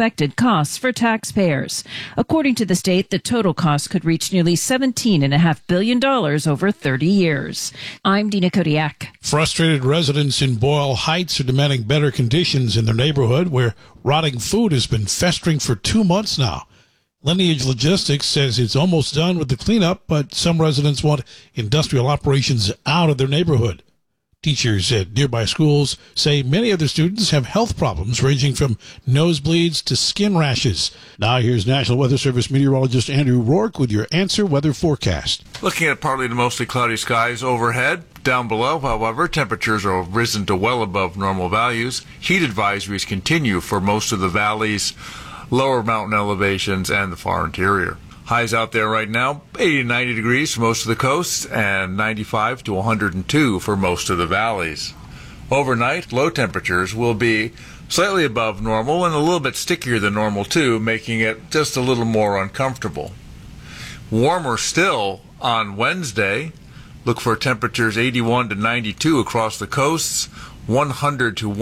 unexpected costs for taxpayers. According to the state, the total cost could reach nearly $17.5 billion over 30 years. I'm Dina Kodiak. Frustrated residents in Boyle Heights are demanding better conditions in their neighborhood where rotting food has been festering for 2 months now. Lineage Logistics says it's almost done with the cleanup, but some residents want industrial operations out of their neighborhood. Teachers at nearby schools say many of their students have health problems ranging from nosebleeds to skin rashes. Now here's National Weather Service meteorologist Andrew Rourke with your answer weather forecast. Looking at partly to mostly cloudy skies overhead. Down below, however, temperatures are risen to well above normal values. Heat advisories continue for most of the valleys, lower mountain elevations, and the far interior. Highs out there right now, 80 to 90 degrees for most of the coasts and 95 to 102 for most of the valleys. Overnight, low temperatures will be slightly above normal and a little bit stickier than normal too, making it just a little more uncomfortable. Warmer still on Wednesday. Look for temperatures 81 to 92 across the coasts, 100 to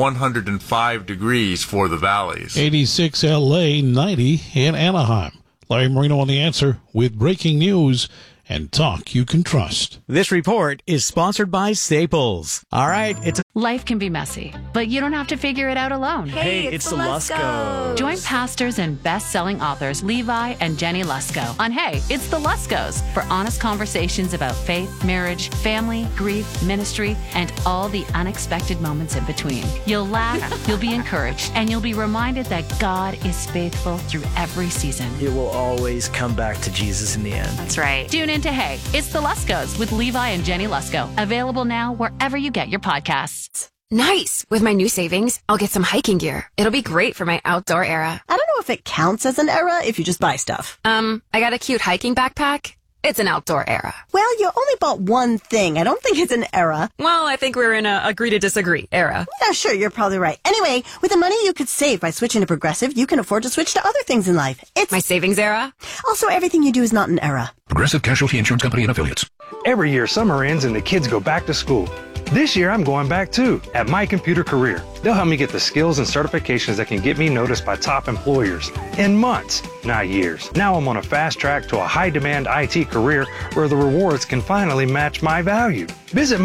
105 degrees for the valleys. 86 L.A., 90 in Anaheim. Larry Marino on The Answer with breaking news and talk you can trust. This report is sponsored by Staples. All right, Life can be messy, but you don't have to figure it out alone. Hey, it's the Luskos. Join pastors and best-selling authors Levi and Jenny Lusko on Hey, It's the Luskos for honest conversations about faith, marriage, family, grief, ministry, and all the unexpected moments in between. You'll laugh, you'll be encouraged, and you'll be reminded that God is faithful through every season. It will always come back to Jesus in the end. That's right. Tune in to Hey, It's the Luskos with Levi and Jenny Lusko. Available now wherever you get your podcasts. Nice. With my new savings, I'll get some hiking gear. It'll be great for my outdoor era. I don't know if it counts as an era if you just buy stuff. I got a cute hiking backpack. It's an outdoor era. Well, you only bought one thing. I don't think it's an era. Well, I think we're in a agree to disagree era. Yeah, sure, you're probably right. Anyway, with the money you could save by switching to Progressive, you can afford to switch to other things in life. It's my savings era. Also, everything you do is not an era. Progressive Casualty Insurance Company and Affiliates. Every year, summer ends and the kids go back to school. This year, I'm going back too, at My Computer Career. They'll help me get the skills and certifications that can get me noticed by top employers in months, not years. Now I'm on a fast track to a high-demand IT career where the rewards can finally match my value. Visit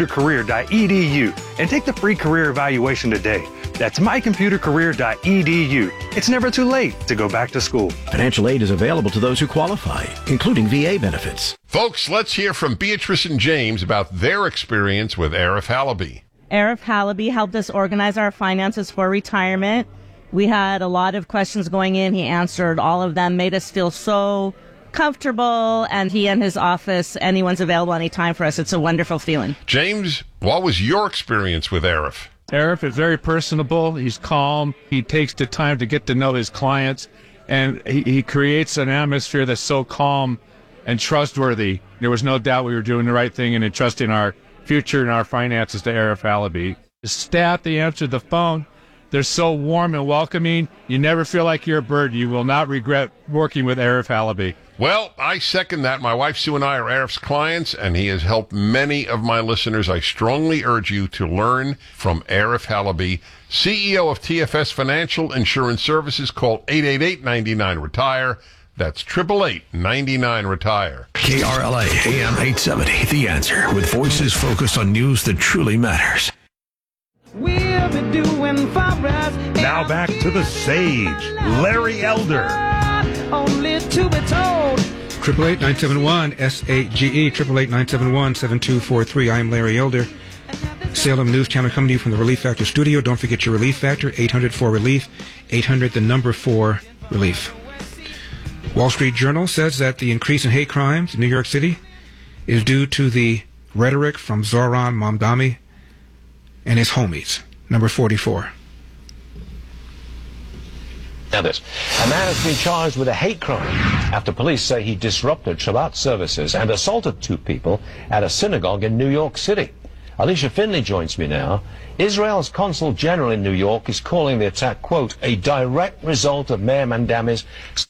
mycomputercareer.edu and take the free career evaluation today. That's mycomputercareer.edu. It's never too late to go back to school. Financial aid is available to those who qualify, including VA benefits. Folks, let's hear from Beatrice and James about their experience with Arif Halaby. Arif Halaby helped us organize our finances for retirement. We had a lot of questions going in. He answered all of them, made us feel so comfortable, and he and his office, anyone's available anytime for us. It's a wonderful feeling. James, what was your experience with Arif? Arif is very personable. He's calm. He takes the time to get to know his clients, and he creates an atmosphere that's so calm and trustworthy. There was no doubt we were doing the right thing and entrusting our future and our finances to Arif Halaby. The staff, they answer the phone. They're so warm and welcoming. You never feel like you're a bird. You will not regret working with Arif Halaby. Well, I second that. My wife Sue and I are Arif's clients, and he has helped many of my listeners. I strongly urge you to learn from Arif Halaby, CEO of TFS Financial Insurance Services. Call 888-99-RETIRE. That's 888-99-RETIRE. KRLA AM 870, The Answer, with voices focused on news that truly matters. We'll be doing for us. Now back to the sage, Larry Elder. Only to be told. 888-971-SAGE, 888-971-7243. I am Larry Elder. Salem News Channel coming to you from the Relief Factor studio. Don't forget your Relief Factor, 800-4RELIEF, 800-4RELIEF. Wall Street Journal says that the increase in hate crimes in New York City is due to the rhetoric from Zohran Mamdani and his homies. Number 44. Now this. A man has been charged with a hate crime after police say he disrupted Shabbat services and assaulted two people at a synagogue in New York City. Alicia Finley joins me now. Israel's consul general in New York is calling the attack, quote, a direct result of Mayor Mamdani's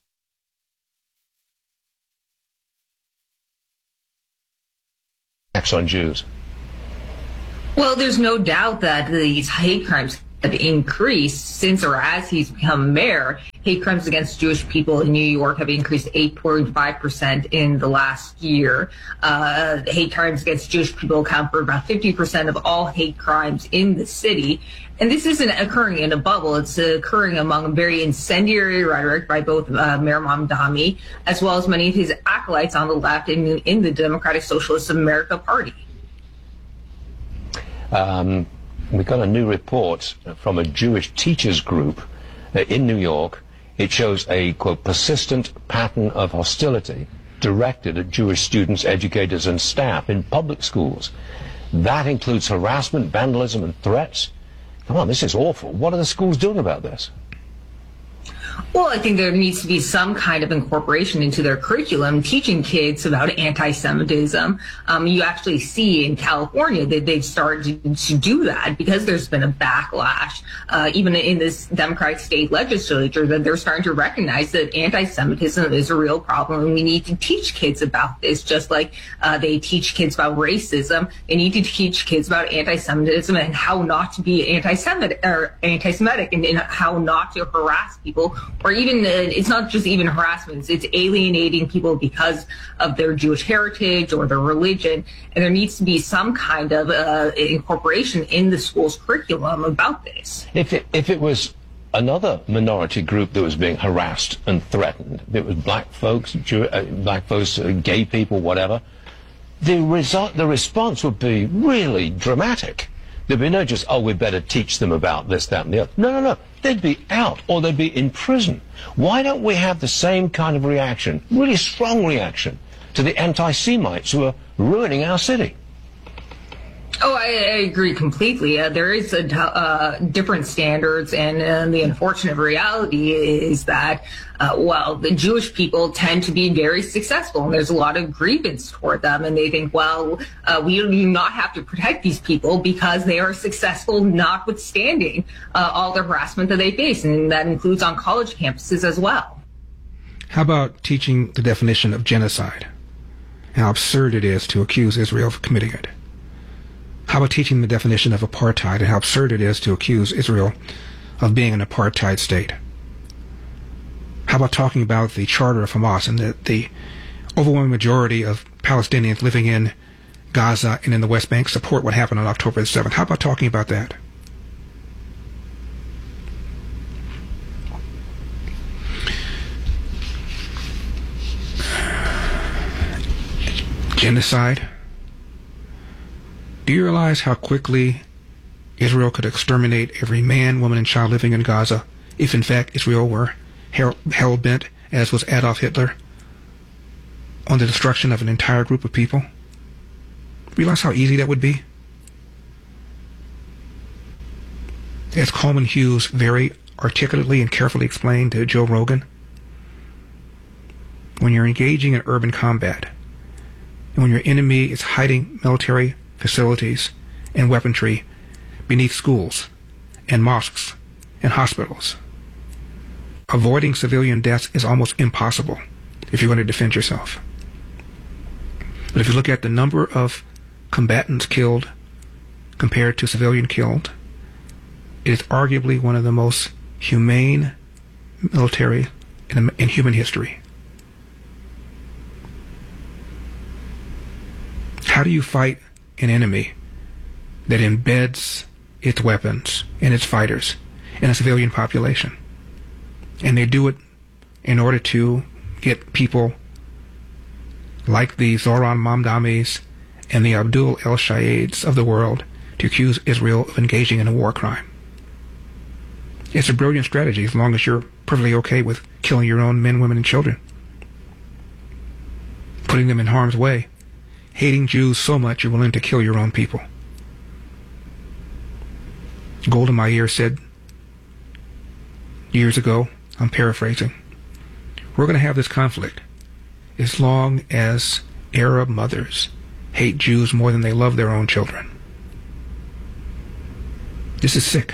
attacks on Jews. Well, there's no doubt that these hate crimes have increased since or as he's become mayor. hate crimes against Jewish people in New York have increased 8.5% in the last year. Hate crimes against Jewish people account for about 50% of all hate crimes in the city. And this isn't occurring in a bubble. It's occurring among very incendiary rhetoric by both Mayor Mamdani as well as many of his acolytes on the left in the Democratic Socialists of America Party. We got a new report from a Jewish teachers group in New York. It shows a, quote, persistent pattern of hostility directed at Jewish students, educators, and staff in public schools. That includes harassment, vandalism, and threats. Come on, this is awful. What are the schools doing about this? Well, I think there needs to be some kind of incorporation into their curriculum, teaching kids about anti-Semitism. You actually see in California that they've started to do that because there's been a backlash, even in this Democratic state legislature, that they're starting to recognize that anti-Semitism is a real problem, and we need to teach kids about this, just like they teach kids about racism. They need to teach kids about anti-Semitism and how not to be anti-Semitic and how not to harass people. Or even, it's not just even harassment, it's alienating people because of their Jewish heritage or their religion. And there needs to be some kind of incorporation in the school's curriculum about this. If it was another minority group that was being harassed and threatened, if it was black folks, gay people, whatever, the response would be really dramatic. There'd be no just, we better teach them about this, that, and the other. No. They'd be out or they'd be in prison. Why don't we have the same kind of reaction, really strong reaction, to the anti-Semites who are ruining our city? Oh, I agree completely. There is different standards, and the unfortunate reality is that, the Jewish people tend to be very successful, and there's a lot of grievance toward them, and they think, we do not have to protect these people because they are successful, notwithstanding all the harassment that they face, and that includes on college campuses as well. How about teaching the definition of genocide? How absurd it is to accuse Israel of committing it. How about teaching the definition of apartheid and how absurd it is to accuse Israel of being an apartheid state? How about talking about the charter of Hamas and the overwhelming majority of Palestinians living in Gaza and in the West Bank support what happened on October the 7th? How about talking about that? Genocide. Do you realize how quickly Israel could exterminate every man, woman, and child living in Gaza if, in fact, Israel were hell-bent, as was Adolf Hitler, on the destruction of an entire group of people? Realize how easy that would be? As Coleman Hughes very articulately and carefully explained to Joe Rogan, when you're engaging in urban combat, and when your enemy is hiding military facilities and weaponry beneath schools and mosques and hospitals, avoiding civilian deaths is almost impossible if you're going to defend yourself. But if you look at the number of combatants killed compared to civilian killed, it is arguably one of the most humane military in human history. How do you fight an enemy that embeds its weapons and its fighters in a civilian population? And they do it in order to get people like the Zoran Mamdamis and the Abdul El-Shaids of the world to accuse Israel of engaging in a war crime. It's a brilliant strategy as long as you're perfectly okay with killing your own men, women, and children, putting them in harm's way, hating Jews so much you're willing to kill your own people. Golda Meir said years ago, I'm paraphrasing, we're going to have this conflict as long as Arab mothers hate Jews more than they love their own children. This is sick.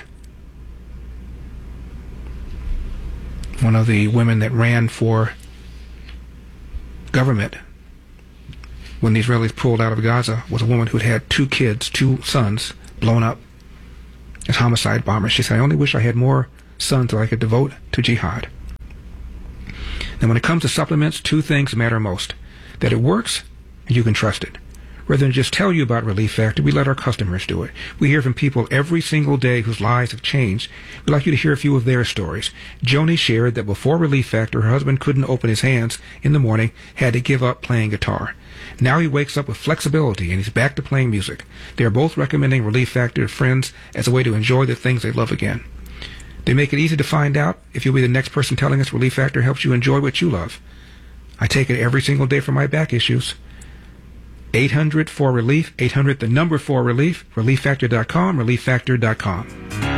One of the women that ran for government when the Israelis pulled out of Gaza was a woman who'd had 2 kids, 2 sons, blown up as homicide bombers. She said, I only wish I had more sons that I could devote to jihad. Now, when it comes to supplements, two things matter most: that it works and you can trust it. Rather than just tell you about Relief Factor, we let our customers do it. We hear from people every single day whose lives have changed. We'd like you to hear a few of their stories. Joni shared that before Relief Factor, her husband couldn't open his hands in the morning, had to give up playing guitar. Now he wakes up with flexibility and he's back to playing music. They are both recommending Relief Factor to friends as a way to enjoy the things they love again. They make it easy to find out if you'll be the next person telling us Relief Factor helps you enjoy what you love. I take it every single day for my back issues. 800-4RELIEF, 800 the number 4RELIEF, ReliefFactor.com, ReliefFactor.com.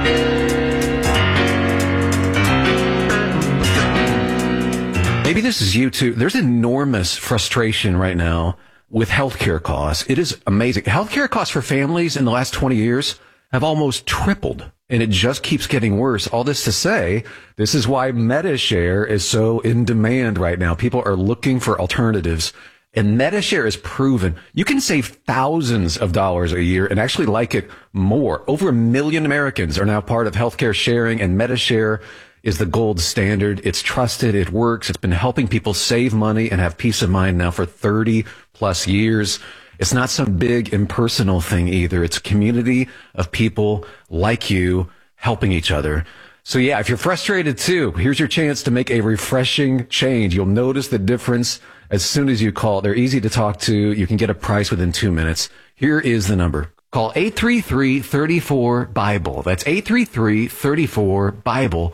Maybe this is you too. There's enormous frustration right now with healthcare costs. It is amazing. Healthcare costs for families in the last 20 years have almost tripled, and it just keeps getting worse. All this to say, this is why MediShare is so in demand right now. People are looking for alternatives. And MediShare is proven you can save thousands of dollars a year and actually like it more. Over 1 million Americans are now part of healthcare sharing, and MediShare is the gold standard. It's trusted. It works. It's been helping people save money and have peace of mind now for 30 plus years. It's not some big impersonal thing either. It's a community of people like you helping each other. So yeah, if you're frustrated too, here's your chance to make a refreshing change. You'll notice the difference as soon as you call. They're easy to talk to. You can get a price within 2 minutes. Here is the number. Call 833-34-BIBLE. That's 833-34-BIBLE.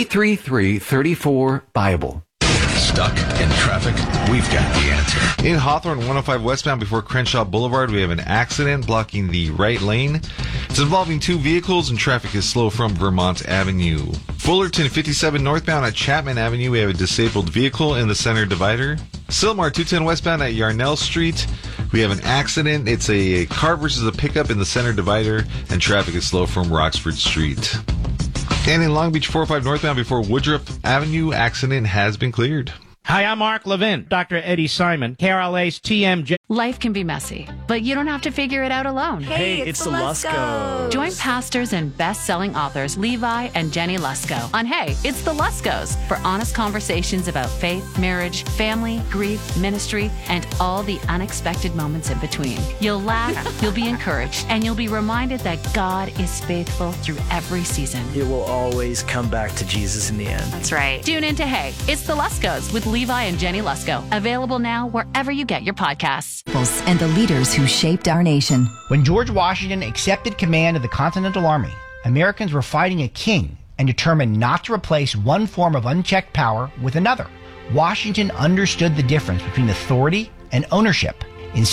833-34-BIBLE. Stuck in traffic? We've got the answer. In Hawthorne 105 westbound before Crenshaw Boulevard, we have an accident blocking the right lane. It's involving two vehicles and traffic is slow from Vermont Avenue. Fullerton 57 northbound at Chapman Avenue, we have a disabled vehicle in the center divider. Sylmar 210 westbound at Yarnell Street, we have an accident. It's a car versus a pickup in the center divider, and traffic is slow from Roxford Street. And in Long Beach 405 northbound before Woodruff Avenue, accident has been cleared. Hi, I'm Mark Levin, Dr. Eddie Simon, KRLA's TMJ. Life can be messy, but you don't have to figure it out alone. Hey, it's the Luskos. Join pastors and best-selling authors Levi and Jenny Lusko on Hey, It's the Luskos for honest conversations about faith, marriage, family, grief, ministry, and all the unexpected moments in between. You'll laugh, you'll be encouraged, and you'll be reminded that God is faithful through every season. It will always come back to Jesus in the end. That's right. Tune in to Hey, It's the Luskos with Levi and Jenny Lusko. Available now wherever you get your podcasts. And the leaders who shaped our nation. When George Washington accepted command of the Continental Army, Americans were fighting a king and determined not to replace one form of unchecked power with another. Washington understood the difference between authority and ownership. In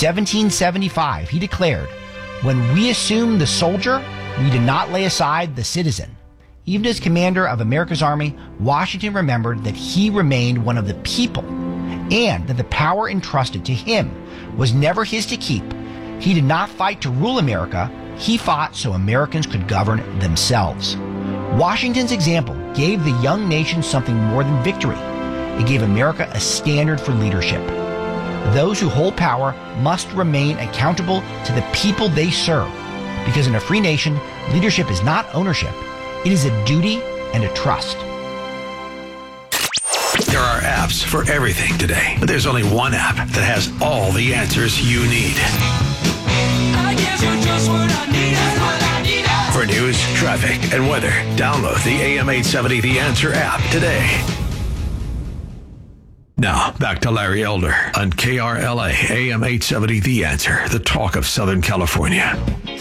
1775, he declared, "When we assume the soldier, we do not lay aside the citizen." Even as commander of America's army, Washington remembered that he remained one of the people and that the power entrusted to him was never his to keep. He did not fight to rule America. He fought so Americans could govern themselves. Washington's example gave the young nation something more than victory. It gave America a standard for leadership. Those who hold power must remain accountable to the people they serve, because in a free nation, leadership is not ownership. It is a duty and a trust. There are apps for everything today, but there's only one app that has all the answers you need. I guess you're just what I need. That's what I need. For news, traffic, and weather, download the AM 870 The Answer app today. Now, back to Larry Elder on KRLA AM 870 The Answer, the talk of Southern California.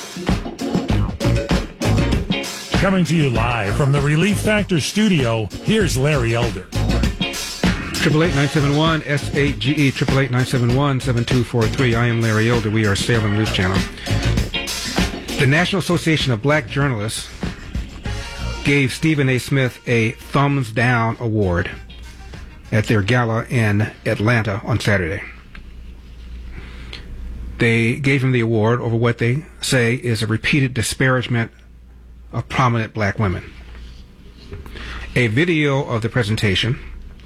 Coming to you live from the Relief Factor studio, here's Larry Elder. 888-971-SAGE, 888-971-7243. I am Larry Elder. We are Salem News Channel. The National Association of Black Journalists gave Stephen A. Smith a thumbs down award at their gala in Atlanta on Saturday. They gave him the award over what they say is a repeated disparagement of prominent black women. A video of the presentation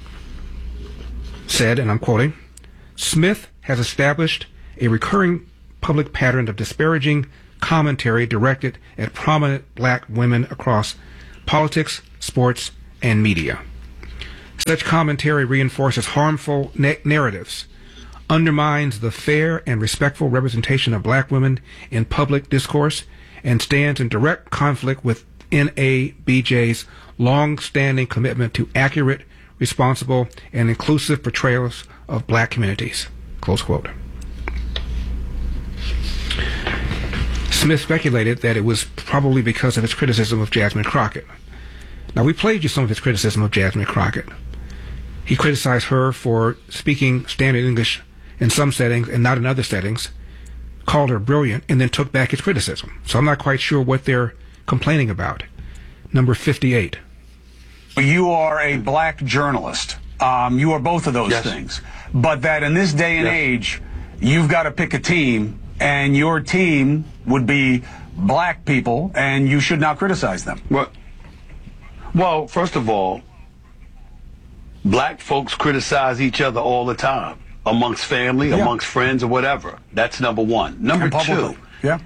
said, and I'm quoting, "Smith has established a recurring public pattern of disparaging commentary directed at prominent black women across politics, sports, and media. Such commentary reinforces harmful narratives, undermines the fair and respectful representation of black women in public discourse, and stands in direct conflict with NABJ's long-standing commitment to accurate, responsible, and inclusive portrayals of black communities. Close quote. Smith speculated that it was probably because of his criticism of Jasmine Crockett. Now, we played you some of his criticism of Jasmine Crockett. He criticized her for speaking standard English in some settings and not in other settings, called her brilliant, and then took back his criticism. So I'm not quite sure what they're complaining about. Number 58. You are a black journalist. You are both of those things. But that in this day and age, you've got to pick a team, and your team would be black people, and you should not criticize them. Well, first of all, black folks criticize each other all the time, amongst family, amongst friends, or whatever. That's number one. Number two,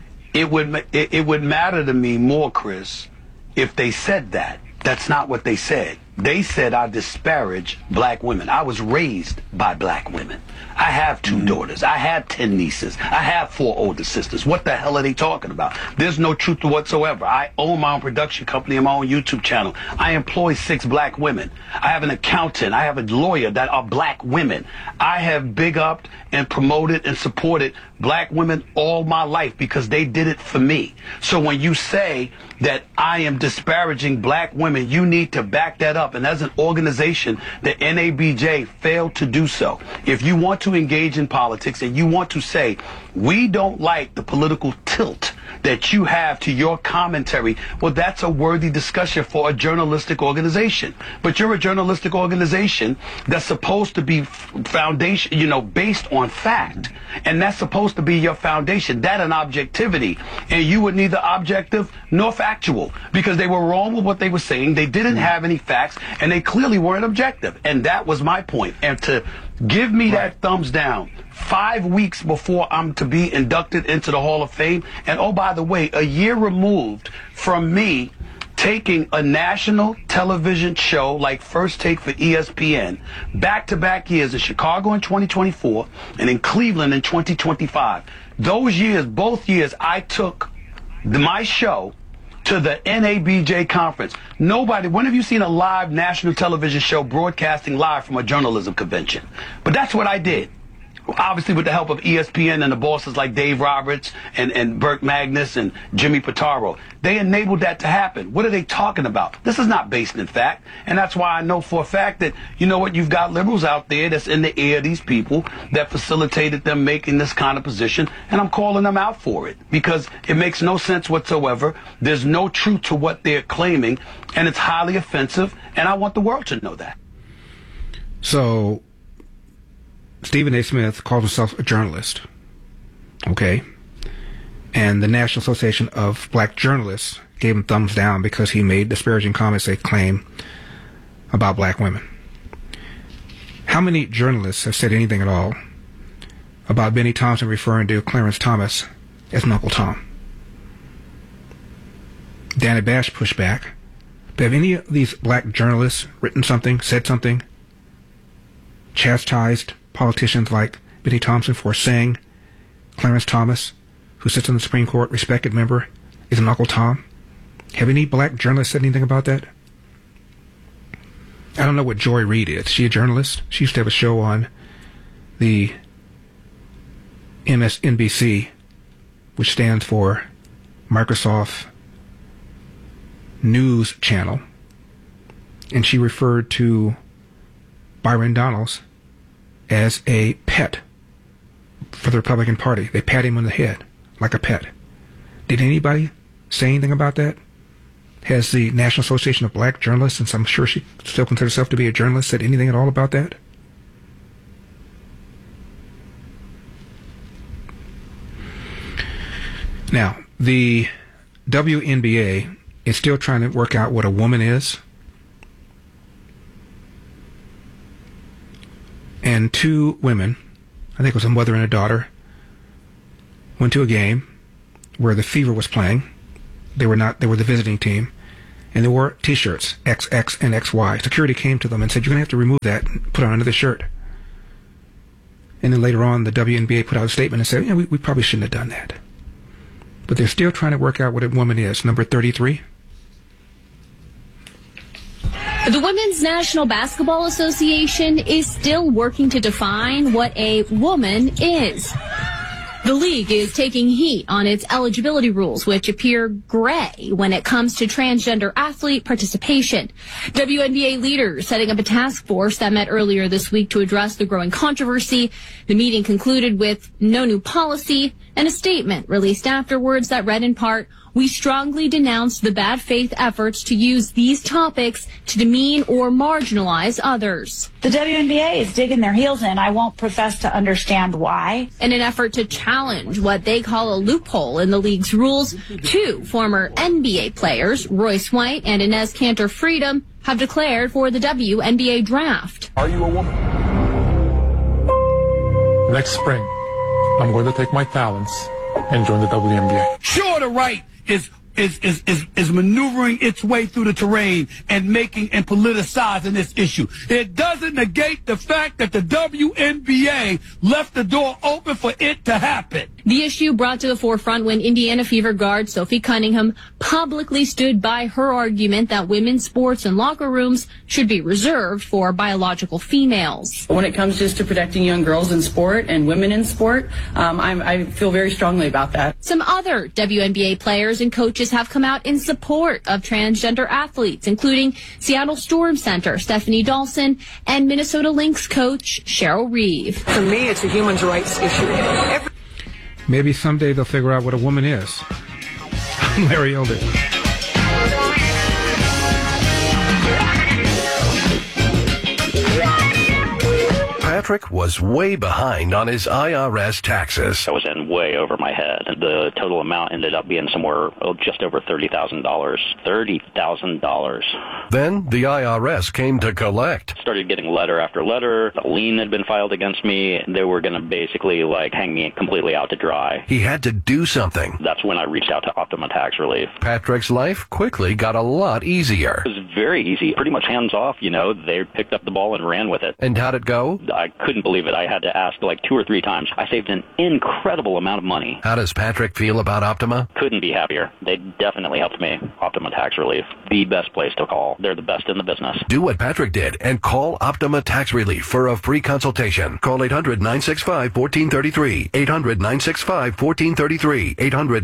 it would matter to me more, Chris, if they said that. That's not what they said. They said I disparage black women. I was raised by black women. I have 2 daughters. I have 10 nieces. I have 4 older sisters. What the hell are they talking about? There's no truth whatsoever. I own my own production company and my own YouTube channel. I employ 6 black women. I have an accountant. I have a lawyer that are black women. I have big upped and promoted and supported black women all my life because they did it for me. So when you say that I am disparaging black women, you need to back that up. And as an organization, the NABJ failed to do so. If you want to engage in politics and you want to say, we don't like the political tilt that you have to your commentary, well, that's a worthy discussion for a journalistic organization. But you're a journalistic organization that's supposed to be foundation, based on fact. And that's supposed to be your foundation, that and objectivity. And you were neither objective nor factual because they were wrong with what they were saying. They didn't have any facts and they clearly weren't objective. And that was my point. And to give me that thumbs down 5 weeks before I'm to be inducted into the Hall of Fame. And oh, by the way, a year removed from me taking a national television show like First Take for ESPN, back-to-back years in Chicago in 2024 and in Cleveland in 2025. Those years, both years, I took my show to the NABJ conference. Nobody, when have you seen a live national television show broadcasting live from a journalism convention? But that's what I did. Obviously with the help of ESPN and the bosses like Dave Roberts and Burt Magnus and Jimmy Pitaro. They enabled that to happen. What are they talking about? This is not based in fact. And that's why I know for a fact that, you know what, you've got liberals out there that's in the ear of these people that facilitated them making this kind of position. And I'm calling them out for it because it makes no sense whatsoever. There's no truth to what they're claiming. And it's highly offensive. And I want the world to know that. So Stephen A. Smith calls himself a journalist, okay? And the National Association of Black Journalists gave him thumbs down because he made disparaging comments they claim about black women. How many journalists have said anything at all about Benny Thompson referring to Clarence Thomas as Uncle Tom? Danny Bash pushed back. But have any of these black journalists written something, said something, chastised politicians like Benny Thompson for saying Clarence Thomas, who sits on the Supreme Court, respected member, is an Uncle Tom? Have any black journalists said anything about that? I don't know what Joy Reid is. Is she a journalist? She used to have a show on the MSNBC, which stands for Microsoft News Channel. And she referred to Byron Donalds as a pet for the Republican Party. They pat him on the head like a pet. Did anybody say anything about that? Has the National Association of Black Journalists, since I'm sure she still considers herself to be a journalist, said anything at all about that? Now, the WNBA is still trying to work out what a woman is. And 2 women, I think it was a mother and a daughter, went to a game where the Fever was playing. They were the visiting team. and they wore T-shirts, XX and XY. Security came to them and said, you're going to have to remove that and put it on another shirt. And then later on, the WNBA put out a statement and said, yeah, we probably shouldn't have done that. But they're still trying to work out what a woman is. Number 33. The Women's National Basketball Association is still working to define what a woman is. The league is taking heat on its eligibility rules, which appear gray when it comes to transgender athlete participation. WNBA leaders setting up a task force that met earlier this week to address the growing controversy. The meeting concluded with no new policy and a statement released afterwards that read in part, "We strongly denounce the bad faith efforts to use these topics to demean or marginalize others." The WNBA is digging their heels in. I won't profess to understand why. In an effort to challenge what they call a loophole in the league's rules, two former NBA players, Royce White and Inez Cantor Freedom, have declared for the WNBA draft. Are you a woman? Next spring, I'm going to take my talents and join the WNBA. Sure, the right is maneuvering its way through the terrain and making and politicizing this issue. It doesn't negate the fact that the WNBA left the door open for it to happen. The issue brought to the forefront when Indiana Fever guard Sophie Cunningham publicly stood by her argument that women's sports and locker rooms should be reserved for biological females. When it comes just to protecting young girls in sport and women in sport, I feel very strongly about that. Some other WNBA players and coaches have come out in support of transgender athletes, including Seattle Storm center Stephanie Dawson and Minnesota Lynx coach Cheryl Reeve. For me, it's a human rights issue. Maybe someday they'll figure out what a woman is. I'm Larry Elder. Patrick was way behind on his IRS taxes. I was in way over my head. The total amount ended up being somewhere just over $30,000. $30,000. Then the IRS came to collect. Started getting letter after letter. A lien had been filed against me. They were going to basically hang me completely out to dry. He had to do something. That's when I reached out to Optima Tax Relief. Patrick's life quickly got a lot easier. It was very easy, pretty much hands off. They picked up the ball and ran with it. And how'd it go? I couldn't believe it. I had to ask 2 or 3 times. I saved an incredible amount of money. How does Patrick feel about Optima? Couldn't be happier. They definitely helped me. Optima Tax Relief, the best place to call. They're the best in the business. Do what Patrick did and call Optima Tax Relief for a free consultation. Call 800-965-1433. 800-965-1433.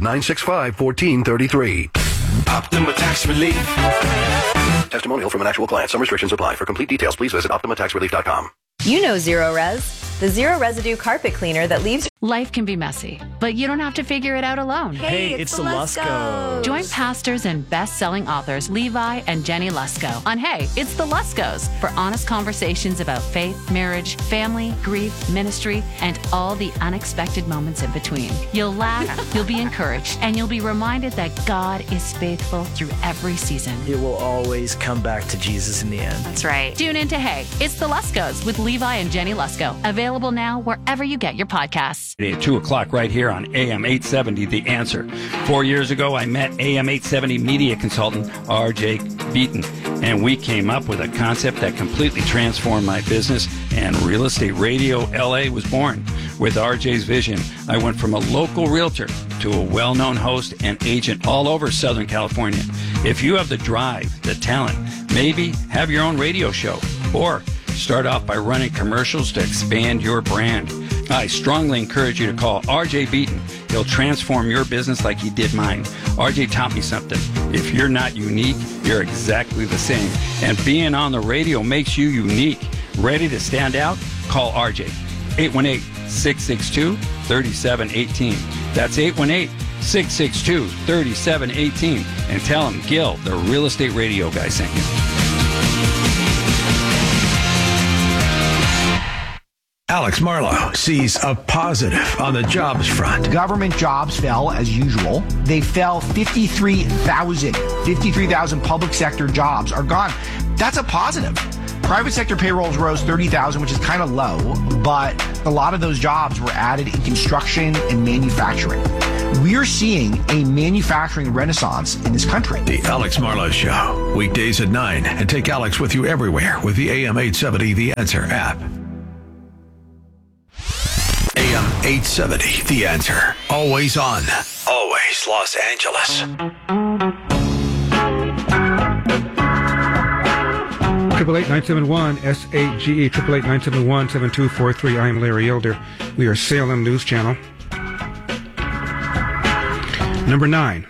800-965-1433. Optima Tax Relief. Testimonial from an actual client. Some restrictions apply. For complete details, please visit OptimaTaxRelief.com. You know Zero Res, the zero residue carpet cleaner that leaves... Life can be messy, but you don't have to figure it out alone. Hey, it's the Luskos. Join pastors and best-selling authors Levi and Jenny Lusko on Hey, It's the Luskos for honest conversations about faith, marriage, family, grief, ministry, and all the unexpected moments in between. You'll laugh, you'll be encouraged, and you'll be reminded that God is faithful through every season. It will always come back to Jesus in the end. That's right. Tune in to Hey, It's the Luskos with Levi and Jenny Lusko. Available now wherever you get your podcasts. At 2 o'clock right here on AM 870, The Answer. 4 years ago, I met AM 870 media consultant R.J. Beaton, and we came up with a concept that completely transformed my business, and Real Estate Radio LA was born. With R.J.'s vision, I went from a local realtor to a well-known host and agent all over Southern California. If you have the drive, the talent, maybe have your own radio show, or start off by running commercials to expand your brand. I strongly encourage you to call R.J. Beaton. He'll transform your business like he did mine. R.J. taught me something. If you're not unique, you're exactly the same. And being on the radio makes you unique. Ready to stand out? Call R.J. 818-662-3718. That's 818-662-3718. And tell him Gil, the Real Estate Radio guy, sent you. Alex Marlowe sees a positive on the jobs front. Government jobs fell as usual. They fell 53,000. 53,000 public sector jobs are gone. That's a positive. Private sector payrolls rose 30,000, which is kind of low, but a lot of those jobs were added in construction and manufacturing. We're seeing a manufacturing renaissance in this country. The Alex Marlowe Show, weekdays at 9, and take Alex with you everywhere with the AM 870 The Answer app. AM 870 The Answer, always on, always Los Angeles. 888-971-SAGE, 888-971-7243. I am Larry Elder. We are Salem News Channel. Number 9.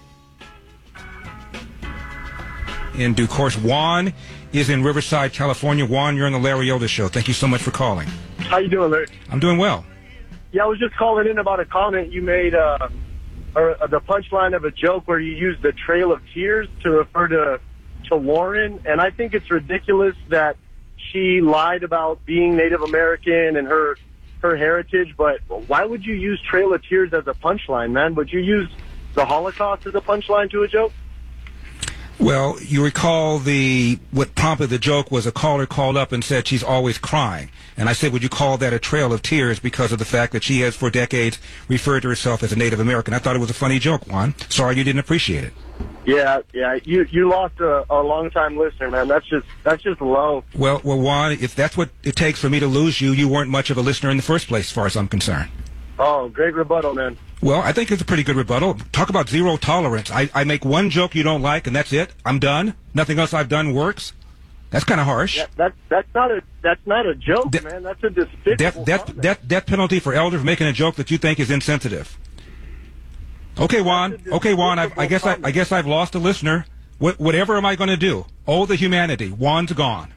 In due course, Juan is in Riverside, California. Juan, you're on the Larry Elder Show. Thank you so much for calling. How you doing, Larry? I'm doing well. Yeah, I was just calling in about a comment you made, or the punchline of a joke where you used the Trail of Tears to refer to Lauren, and I think it's ridiculous that she lied about being Native American and her heritage, but why would you use Trail of Tears as a punchline, man? Would you use the Holocaust as a punchline to a joke? Well, you recall what prompted the joke was a caller called up and said she's always crying. And I said, would you call that a trail of tears because of the fact that she has for decades referred to herself as a Native American? I thought it was a funny joke, Juan. Sorry you didn't appreciate it. Yeah. You lost a long-time listener, man. That's just low. Well, Juan, if that's what it takes for me to lose you, you weren't much of a listener in the first place, as far as I'm concerned. Oh, great rebuttal, man. Well, I think it's a pretty good rebuttal. Talk about zero tolerance. I make one joke you don't like, and that's it. I'm done. Nothing else I've done works. That's kind of harsh. Yeah, that's not a joke, man. That's a despicable death penalty for Elder for making a joke that you think is insensitive. Okay, Juan. I guess I've lost a listener. Whatever am I going to do? Oh, the humanity. Juan's gone.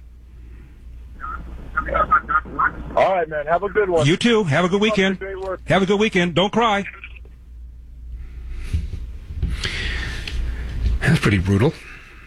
All right, man. Have a good one. You too. Have a good weekend. Have a good weekend. Don't cry. That's pretty brutal.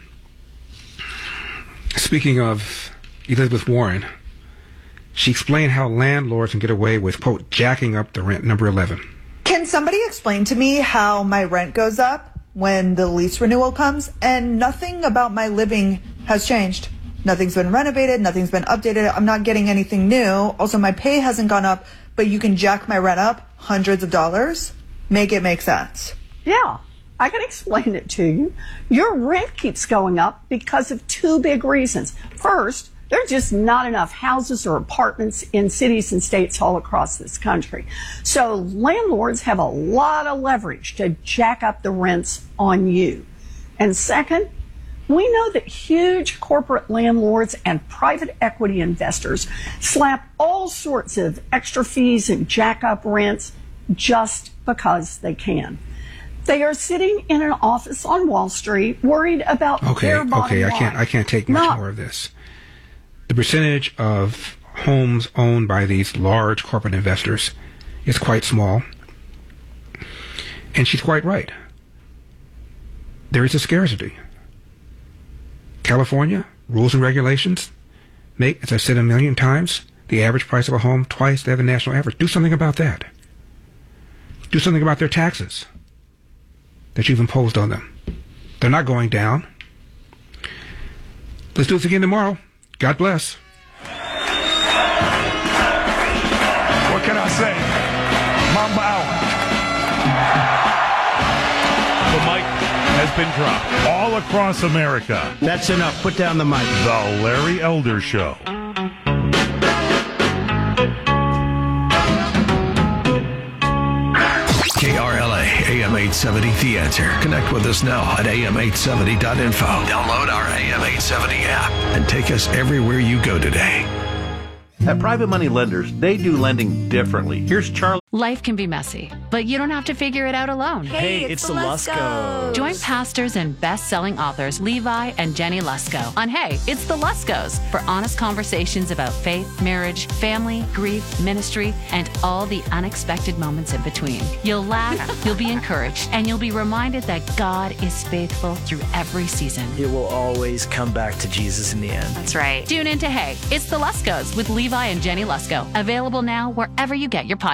Speaking of Elizabeth Warren, she explained how landlords can get away with, quote, jacking up the rent. Number 11. Can somebody explain to me how my rent goes up when the lease renewal comes and nothing about my living has changed? Nothing's been renovated. Nothing's been updated. I'm not getting anything new. Also, my pay hasn't gone up, but you can jack my rent up hundreds of dollars. Make it make sense. Yeah, I can explain it to you. Your rent keeps going up because of two big reasons. First, there's just not enough houses or apartments in cities and states all across this country. So landlords have a lot of leverage to jack up the rents on you. And second, we know that huge corporate landlords and private equity investors slap all sorts of extra fees and jack up rents just because they can. They are sitting in an office on Wall Street worried about their bottom line. I can't take much more of this. The percentage of homes owned by these large corporate investors is quite small. And she's quite right. There is a scarcity. California, rules and regulations make, as I've said a million times, the average price of a home twice that of the national average. Do something about that. Do something about their taxes that you've imposed on them. They're not going down. Let's do this again tomorrow. God bless. What can I say? Mamba out. The mic has been dropped all across America. That's enough. Put down the mic. The Larry Elder Show. KRLA AM 870 The Answer. Connect with us now at am870.info. Download our AM 870 app and take us everywhere you go today. At Private Money Lenders, they do lending differently. Here's Charlie. Life can be messy, but you don't have to figure it out alone. Hey, it's the Luscos. Join pastors and best-selling authors Levi and Jenny Lusko on Hey, It's the Luskos for honest conversations about faith, marriage, family, grief, ministry, and all the unexpected moments in between. You'll laugh, you'll be encouraged, and you'll be reminded that God is faithful through every season. It will always come back to Jesus in the end. That's right. Tune in to Hey, It's the Luskos with Levi and Jenny Lusko. Available now wherever you get your podcasts.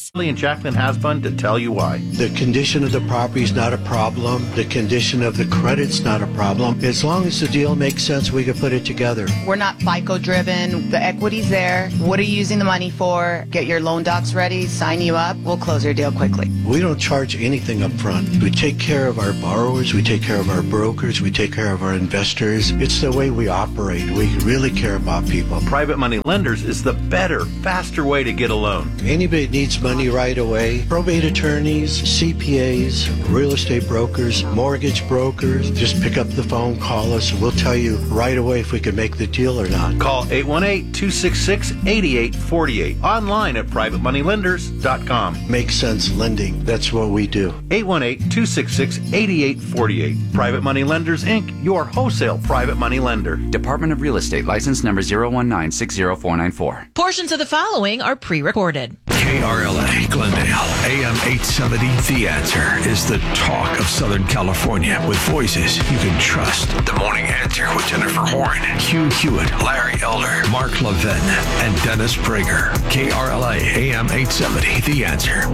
Service. And Jacqueline Hasbun to tell you why. The condition of the property is not a problem. The condition of the credit's not a problem. As long as the deal makes sense, we can put it together. We're not FICO driven. The equity's there. What are you using the money for? Get your loan docs ready, sign you up. We'll close your deal quickly. We don't charge anything up front. We take care of our borrowers. We take care of our brokers. We take care of our investors. It's the way we operate. We really care about people. Private Money Lenders is the better, faster way to get a loan. Anybody that needs money right away, probate attorneys, CPAs, real estate brokers, mortgage brokers, just pick up the phone, call us, and we'll tell you right away if we can make the deal or not. Call 818-266-8848. Online at privatemoneylenders.com. Makes sense lending. That's what we do. 818-266-8848. Private Money Lenders, Inc., your wholesale private money lender. Department of Real Estate, license number 019-60494. Portions of the following are pre-recorded. KRLA, Glendale, AM 870, The Answer is the talk of Southern California with voices you can trust. The Morning Answer with Jennifer Horn, Hugh Hewitt, Larry Elder, Mark Levin, and Dennis Prager. KRLA, AM 870, The Answer.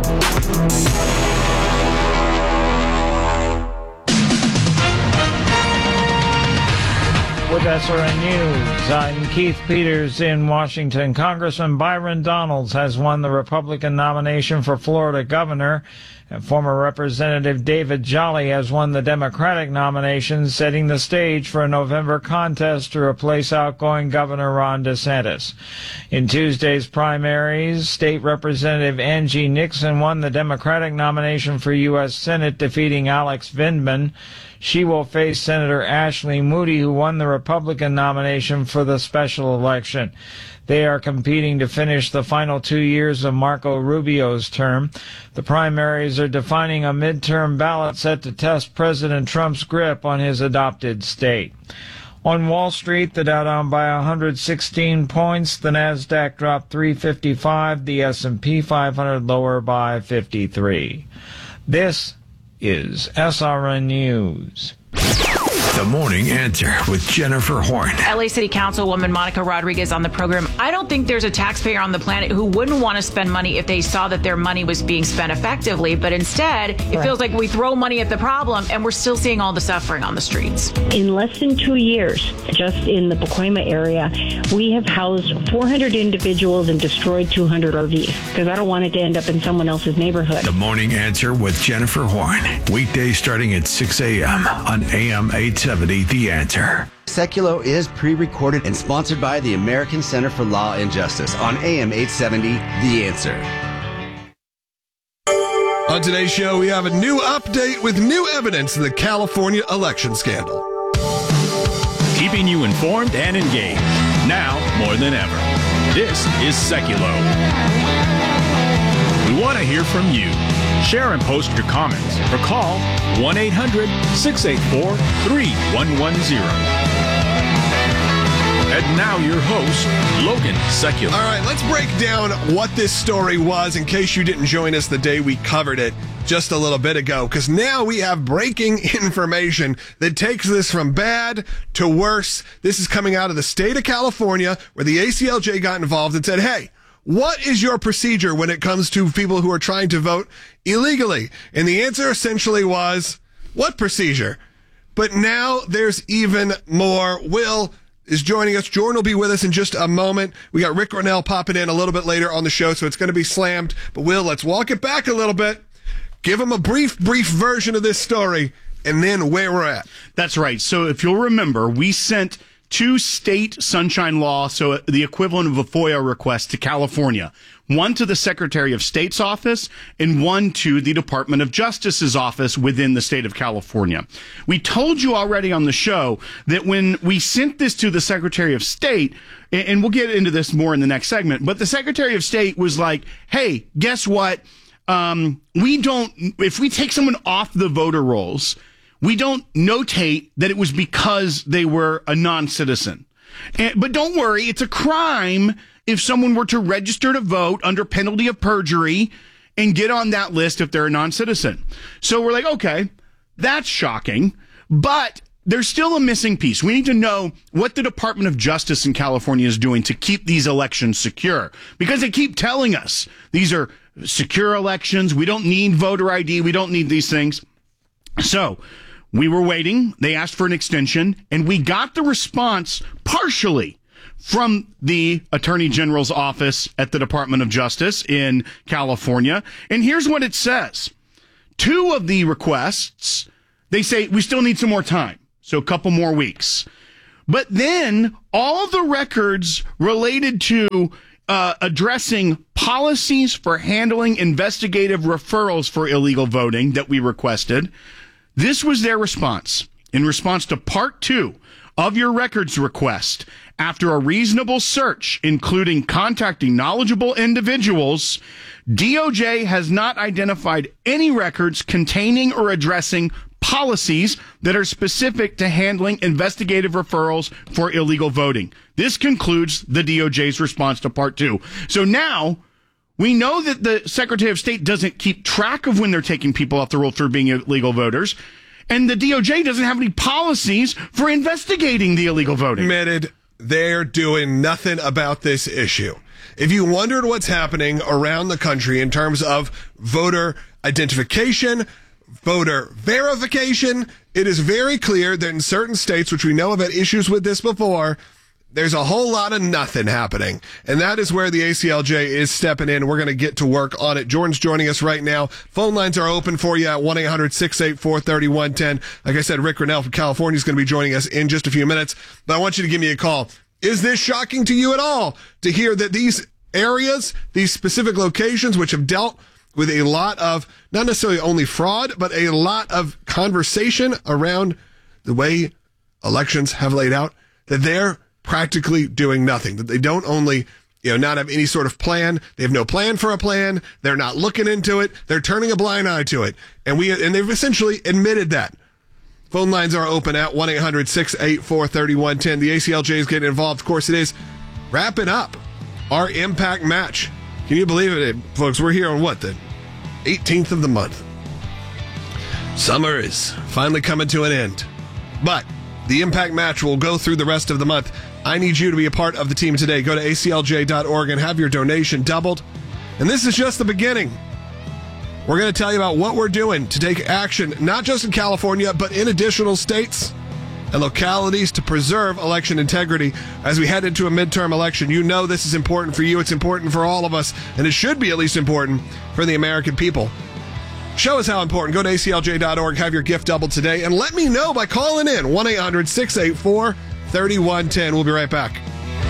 With SRN News, I'm Keith Peters in Washington. Congressman Byron Donalds has won the Republican nomination for Florida governor, and former Representative David Jolly has won the Democratic nomination, setting the stage for a November contest to replace outgoing Governor Ron DeSantis. In Tuesday's primaries, State Representative Angie Nixon won the Democratic nomination for U.S. Senate, defeating Alex Vindman. She will face Senator Ashley Moody, who won the Republican nomination for the special election. They are competing to finish the final 2 years of Marco Rubio's term. The primaries are defining a midterm ballot set to test President Trump's grip on his adopted state. On Wall Street, the Dow down by 116 points, the Nasdaq dropped 355, the S&P 500 lower by 53. This is SRN News. The Morning Answer with Jennifer Horn. LA City Councilwoman Monica Rodriguez on the program. I don't think there's a taxpayer on the planet who wouldn't want to spend money if they saw that their money was being spent effectively. But instead, it feels like we throw money at the problem and we're still seeing all the suffering on the streets. In less than 2 years, just in the Pacoima area, we have housed 400 individuals and destroyed 200 RVs because I don't want it to end up in someone else's neighborhood. The Morning Answer with Jennifer Horn. Weekdays starting at 6 a.m. on AM 870, The Answer. Seculo is pre-recorded and sponsored by the American Center for Law and Justice on AM 870, The Answer. On today's show, we have a new update with new evidence of the California election scandal. Keeping you informed and engaged, now more than ever. This is Seculo. We want to hear from you. Share and post your comments or call 1-800-684-3110. And now your host, Logan Secular. All right, let's break down what this story was in case you didn't join us the day we covered it just a little bit ago, because now we have breaking information that takes this from bad to worse. This is coming out of the state of California, where the ACLJ got involved and said, hey, what is your procedure when it comes to people who are trying to vote illegally? And the answer essentially was, what procedure? But now there's even more. Will is joining us. Jordan will be with us in just a moment. We got Rick Ronell popping in a little bit later on the show, so it's going to be slammed. But Will, let's walk it back a little bit. Give him a brief version of this story, and then where we're at. That's right. So if you'll remember, we sent 2 state sunshine law, so the equivalent of a FOIA request, to California. One to the Secretary of State's office and one to the Department of Justice's office within the state of California. We told you already on the show that when we sent this to the Secretary of State, and we'll get into this more in the next segment, but the Secretary of State was like, hey, guess what? If we take someone off the voter rolls, we don't notate that it was because they were a non-citizen. But don't worry, it's a crime if someone were to register to vote under penalty of perjury and get on that list if they're a non-citizen. So we're like, okay, that's shocking. But there's still a missing piece. We need to know what the Department of Justice in California is doing to keep these elections secure, because they keep telling us these are secure elections. We don't need voter ID. We don't need these things. So we were waiting. They asked for an extension, and we got the response partially from the Attorney General's office at the Department of Justice in California. And here's what it says. 2 of the requests, they say we still need some more time, so a couple more weeks. But then all the records related to addressing policies for handling investigative referrals for illegal voting that we requested, this was their response. In response to Part 2 of your records request, after a reasonable search, including contacting knowledgeable individuals, DOJ has not identified any records containing or addressing policies that are specific to handling investigative referrals for illegal voting. This concludes the DOJ's response to Part 2. So now we know that the Secretary of State doesn't keep track of when they're taking people off the roll for being illegal voters, and the DOJ doesn't have any policies for investigating the illegal voting. Admitted, they're doing nothing about this issue. If you wondered what's happening around the country in terms of voter identification, voter verification, it is very clear that in certain states, which we know have had issues with this before, there's a whole lot of nothing happening. And that is where the ACLJ is stepping in. We're going to get to work on it. Jordan's joining us right now. Phone lines are open for you at 1-800-684-3110. Like I said, Rick Grinnell from California is going to be joining us in just a few minutes. But I want you to give me a call. Is this shocking to you at all to hear that these areas, these specific locations, which have dealt with a lot of, not necessarily only fraud, but a lot of conversation around the way elections have laid out, that they're practically doing nothing, that they don't only, not have any sort of plan. They have no plan for a plan. They're not looking into it. They're turning a blind eye to it. And they've essentially admitted that. Phone lines are open at 1-800-684-3110. The ACLJ is getting involved. Of course, it is wrapping up our Impact Match. Can you believe it, folks? We're here on the 18th of the month. Summer is finally coming to an end. But the Impact Match will go through the rest of the month. I need you to be a part of the team today. Go to aclj.org and have your donation doubled. And this is just the beginning. We're going to tell you about what we're doing to take action, not just in California, but in additional states and localities to preserve election integrity as we head into a midterm election. You know this is important for you. It's important for all of us, and it should be at least important for the American people. Show us how important. Go to aclj.org, have your gift doubled today, and let me know by calling in 1-800-684-3110. We'll be right back.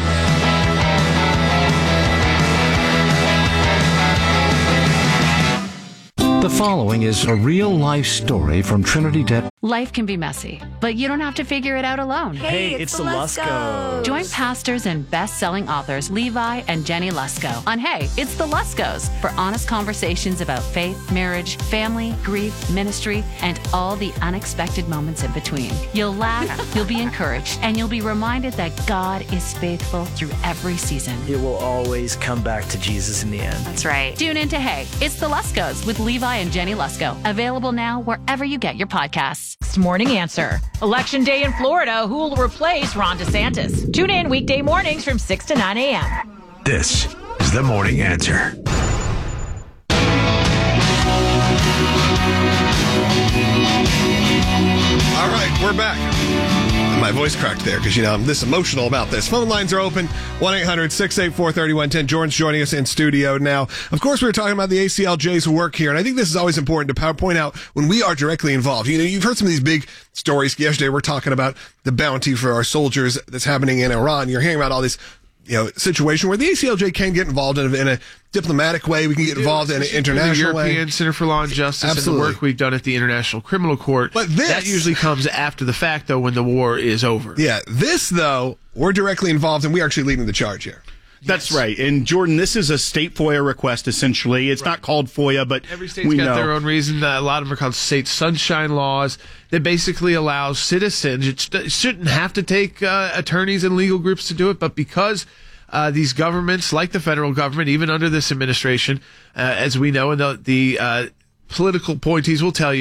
The following is a real-life story from Trinity Debt. Life can be messy, but you don't have to figure it out alone. Hey, it's the Luskos. Join pastors and best-selling authors Levi and Jenny Lusko on Hey, It's the Luskos for honest conversations about faith, marriage, family, grief, ministry, and all the unexpected moments in between. You'll laugh, you'll be encouraged, and you'll be reminded that God is faithful through every season. It will always come back to Jesus in the end. That's right. Tune in to Hey, It's the Luskos with Levi and Jenny Lusko. Available now wherever you get your podcasts. Morning Answer. Election day in Florida. Who will replace Ron DeSantis? Tune in weekday mornings from 6 to 9 a.m. This is the Morning Answer. All right, we're back. My voice cracked there because, I'm this emotional about this. Phone lines are open, 1-800-684-3110. Jordan's joining us in studio now. Of course, we were talking about the ACLJ's work here, and I think this is always important to point out when we are directly involved. You've heard some of these big stories. Yesterday, we're talking about the bounty for our soldiers that's happening in Iran. You're hearing about all this situation where the ACLJ can get involved in a diplomatic way. We can get involved in an international way. The European Center for Law and Justice and the work we've done at the International Criminal Court. But that usually comes after the fact, though, when the war is over. Yeah, this, though, we're directly involved, and we are actually leading the charge here. That's right. And Jordan, this is a state FOIA request, essentially. It's not called FOIA, but every state's got their own reason. A lot of them are called state sunshine laws that basically allow citizens. It shouldn't have to take attorneys and legal groups to do it, but because these governments, like the federal government, even under this administration, as we know, and the political appointees will tell you,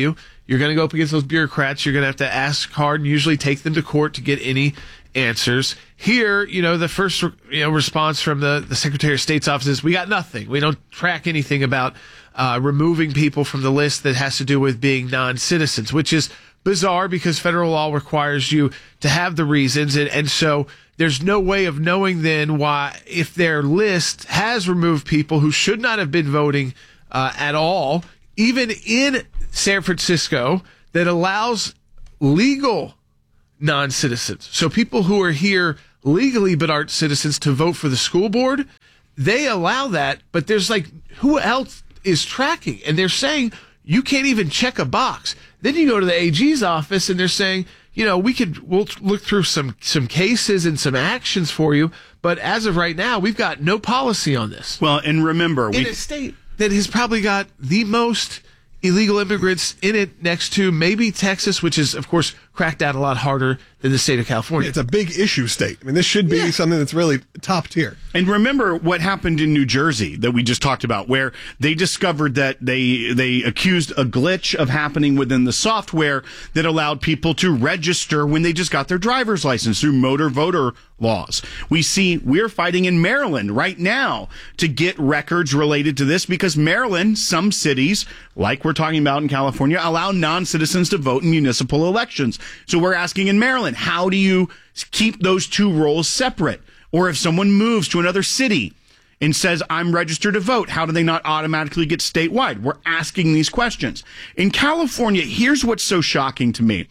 You're going to go up against those bureaucrats. You're going to have to ask hard and usually take them to court to get any answers. Here, the first response from the Secretary of State's office is, we got nothing. We don't track anything about removing people from the list that has to do with being non-citizens, which is bizarre because federal law requires you to have the reasons. And so there's no way of knowing then why, if their list has removed people who should not have been voting at all, even in San Francisco, that allows legal non-citizens. So people who are here legally but aren't citizens to vote for the school board, they allow that, but there's who else is tracking? And they're saying you can't even check a box. Then you go to the AG's office and they're saying, we'll look through some cases and some actions for you, but as of right now, we've got no policy on this. Well, and remember, in a state that has probably got the most illegal immigrants in it, next to maybe Texas, which is, of course, cracked down a lot harder than the state of California. It's a big issue state. I mean, this should be something that's really top tier. And remember what happened in New Jersey that we just talked about, where they discovered that they accused a glitch of happening within the software that allowed people to register when they just got their driver's license through motor voter laws. We're fighting in Maryland right now to get records related to this because Maryland, some cities, like we're talking about in California, allow non-citizens to vote in municipal elections. So we're asking in Maryland, how do you keep those two roles separate? Or if someone moves to another city and says, I'm registered to vote, how do they not automatically get statewide? We're asking these questions. In California, here's what's so shocking to me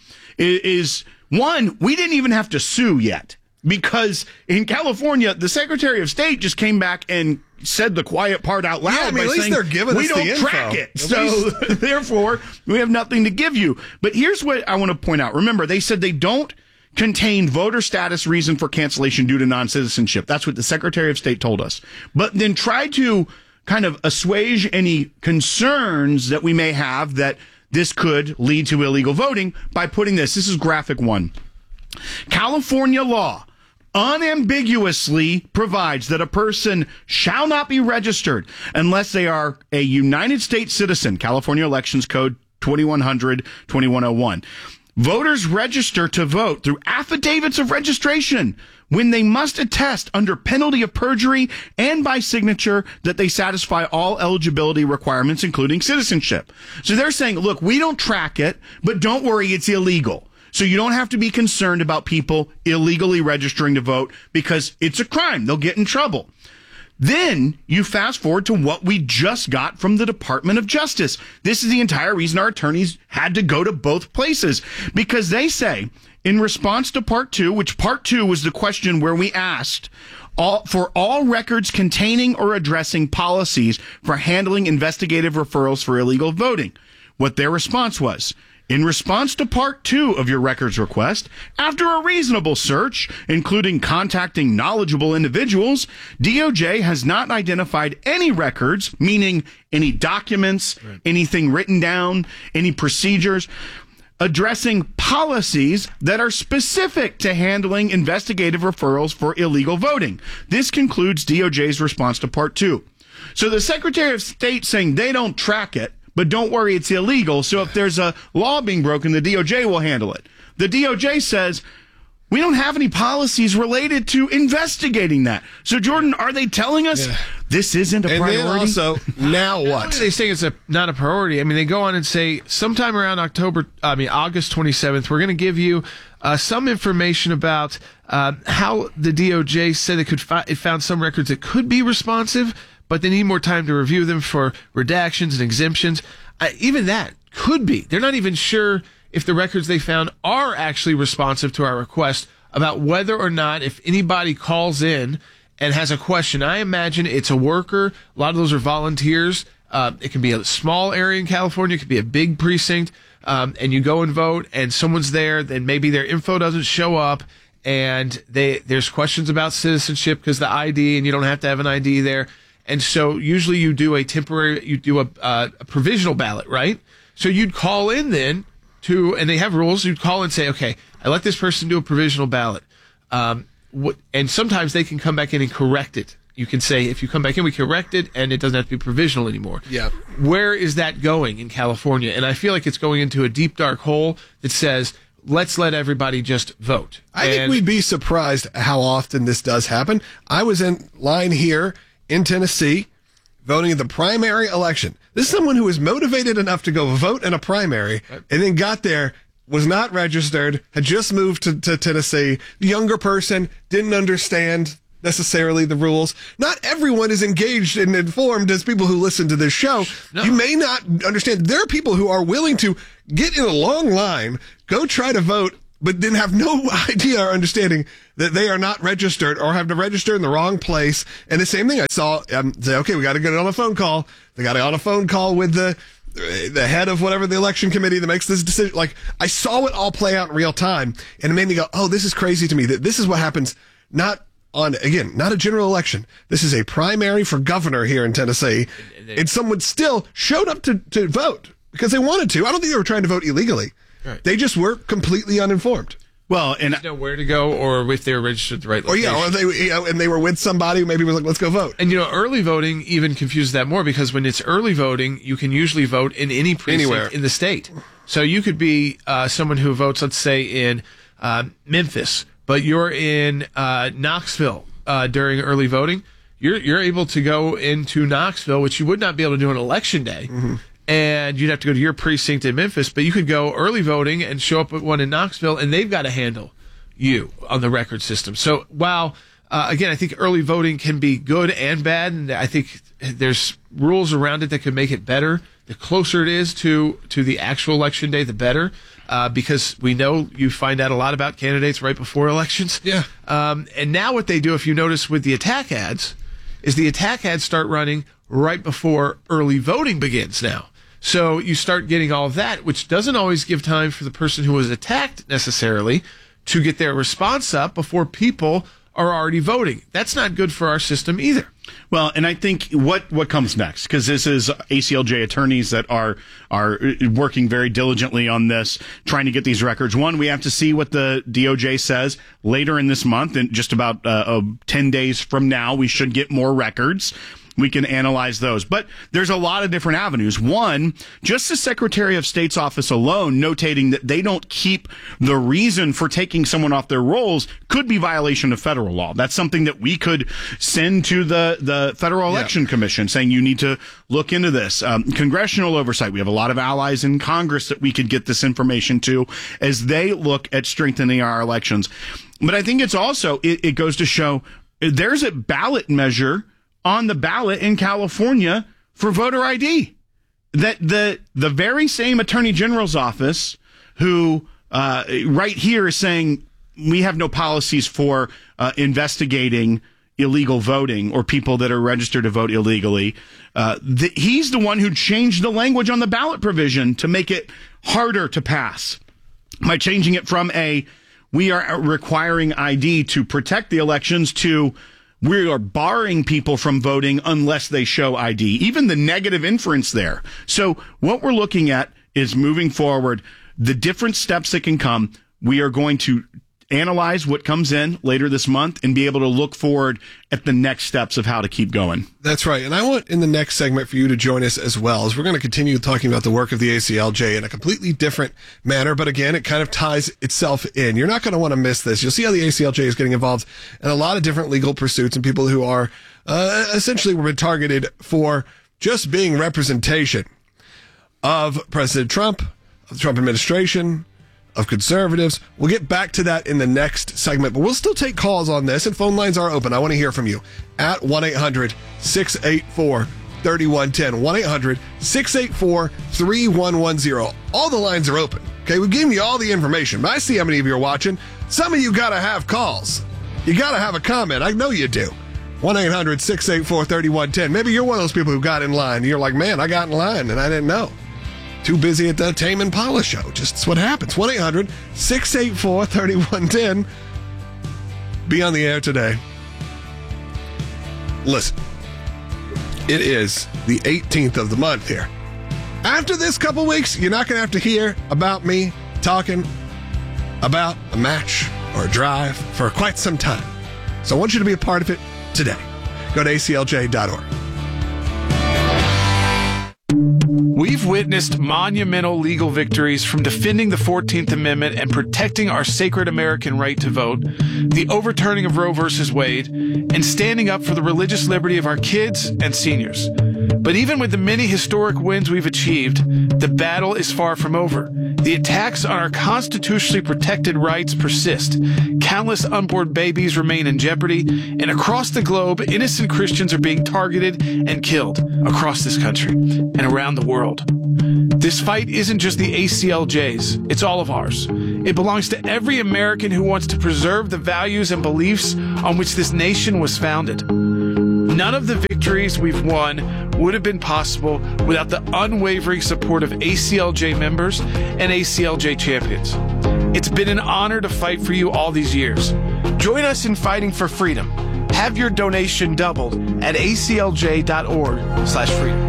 is one, we didn't even have to sue yet. Because in California, the Secretary of State just came back and said the quiet part out loud. Yeah, I mean, at least saying, they're giving us the info. We don't track it. So therefore, we have nothing to give you. But here's what I want to point out. Remember, they said they don't contain voter status reason for cancellation due to non-citizenship. That's what the Secretary of State told us. But then try to kind of assuage any concerns that we may have that this could lead to illegal voting by putting this. This is graphic 1. California law unambiguously provides that a person shall not be registered unless they are a United States citizen. California Elections Code 2100-2101. Voters register to vote through affidavits of registration when they must attest under penalty of perjury and by signature that they satisfy all eligibility requirements, including citizenship. So they're saying, look, we don't track it, but don't worry, it's illegal. So you don't have to be concerned about people illegally registering to vote because it's a crime. They'll get in trouble. Then you fast forward to what we just got from the Department of Justice. This is the entire reason our attorneys had to go to both places, because they say in response to Part 2, which Part 2 was the question where we asked for all records containing or addressing policies for handling investigative referrals for illegal voting. What their response was: in response to Part 2 of your records request, after a reasonable search, including contacting knowledgeable individuals, DOJ has not identified any records, meaning any documents, anything written down, any procedures, addressing policies that are specific to handling investigative referrals for illegal voting. This concludes DOJ's response to Part 2. So the Secretary of State saying they don't track it, but don't worry, it's illegal. So if there's a law being broken, the DOJ will handle it. The DOJ says, we don't have any policies related to investigating that. So, Jordan, are they telling us this isn't a priority? And then also, now what? Not only are they saying it's not a priority, I mean, they go on and say sometime around August 27th, we're going to give you some information about how the DOJ said it found some records that could be responsive, but they need more time to review them for redactions and exemptions. Even that could be. They're not even sure if the records they found are actually responsive to our request about whether or not, if anybody calls in and has a question. I imagine it's a worker. A lot of those are volunteers. It can be a small area in California. It could be a big precinct. And you go and vote and someone's there, then maybe their info doesn't show up. And there's questions about citizenship because the ID, and you don't have to have an ID there. And so usually you do a provisional ballot, right? So you'd call in then and they have rules. You'd call and say, okay, I let this person do a provisional ballot. And sometimes they can come back in and correct it You can say, if you come back in, we correct it, and it doesn't have to be provisional anymore. Yeah. Where is that going in California? And I feel like it's going into a deep, dark hole that says, let's let everybody just vote. I think we'd be surprised how often this does happen. I was in line here in Tennessee voting in the primary election. This is someone who was motivated enough to go vote in a primary and then got there, was not registered, had just moved to Tennessee. Younger person, didn't understand necessarily the rules. Not everyone is engaged and informed as people who listen to this show. No. You may not understand. There are people who are willing to get in a long line, go try to vote, but then have no idea or understanding that they are not registered or have to register in the wrong place. And the same thing I saw, say, okay, we got to get on a phone call. They got on a phone call with the head of whatever the election committee that makes this decision. Like, I saw it all play out in real time, and it made me go, oh, this is crazy to me. That this is what happens, not a general election. This is a primary for governor here in Tennessee. And someone still showed up to vote because they wanted to. I don't think they were trying to vote illegally. Right. They just were completely uninformed. Well, and know where to go, or if they were registered at the right location. Or and they were with somebody who maybe was like, let's go vote. And early voting even confuses that more, because when it's early voting, you can usually vote in any precinct anywhere in the state. So you could be someone who votes, let's say, in Memphis, but you're in Knoxville during early voting. You're able to go into Knoxville, which you would not be able to do on election day. Mm-hmm. And you'd have to go to your precinct in Memphis, but you could go early voting and show up at one in Knoxville, and they've got to handle you on the record system. So while, again, I think early voting can be good and bad, and I think there's rules around it that could make it better. The closer it is to the actual election day, the better, because we know you find out a lot about candidates right before elections. Yeah. And now what they do, if you notice with the attack ads, is the attack ads start running right before early voting begins now. So you start getting all of that, which doesn't always give time for the person who was attacked necessarily to get their response up before people are already voting. That's not good for our system either. Well, and I think what comes next, because this is ACLJ attorneys that are working very diligently on this, trying to get these records. One, we have to see what the DOJ says later in this month, and just about 10 days from now, we should get more records. We can analyze those. But there's a lot of different avenues. One, just the Secretary of State's office alone notating that they don't keep the reason for taking someone off their rolls could be violation of federal law. That's something that we could send to the Federal Election Commission, saying you need to look into this. Congressional oversight. We have a lot of allies in Congress that we could get this information to as they look at strengthening our elections. But I think it's also, it goes to show there's a ballot measure on the ballot in California for voter ID. That the very same Attorney General's office who right here is saying we have no policies for investigating illegal voting or people that are registered to vote illegally. He's the one who changed the language on the ballot provision to make it harder to pass by changing it from we are requiring ID to protect the elections to we are barring people from voting unless they show ID, even the negative inference there. So what we're looking at is moving forward, the different steps that can come. We are going to analyze what comes in later this month and be able to look forward at the next steps of how to keep going. That's right. And I want in the next segment for you to join us as well, as we're going to continue talking about the work of the ACLJ in a completely different manner. But again, it kind of ties itself in. You're not going to want to miss this. You'll see how the ACLJ is getting involved in a lot of different legal pursuits and people who are essentially were targeted for just being representation of President Trump, of the Trump administration, of conservatives. We'll get back to that in the next segment, but we'll still take calls on this, and phone lines are open. I want to hear from you at 1-800-684-3110. 1-800-684-3110. All the lines are open. Okay, we've given you all the information, but I see how many of you are watching. Some of you got to have calls. You got to have a comment. I know you do. 1-800-684-3110. Maybe you're one of those people who got in line. You're like, man, I got in line and I didn't know. Too busy at the Tame Impala show. Just what happens. 1-800-684-3110. Be on the air today. Listen, it is the 18th of the month here. After this couple weeks, you're not going to have to hear about me talking about a match or a drive for quite some time. So I want you to be a part of it today. Go to aclj.org. We've witnessed monumental legal victories from defending the 14th Amendment and protecting our sacred American right to vote, the overturning of Roe v. Wade, and standing up for the religious liberty of our kids and seniors. But even with the many historic wins we've achieved, the battle is far from over. The attacks on our constitutionally protected rights persist. Countless unborn babies remain in jeopardy, and across the globe, innocent Christians are being targeted and killed across this country and around the world. This fight isn't just the ACLJ's, it's all of ours. It belongs to every American who wants to preserve the values and beliefs on which this nation was founded. None of the victories we've won would have been possible without the unwavering support of ACLJ members and ACLJ champions. It's been an honor to fight for you all these years. Join us in fighting for freedom. Have your donation doubled at aclj.org/freedom.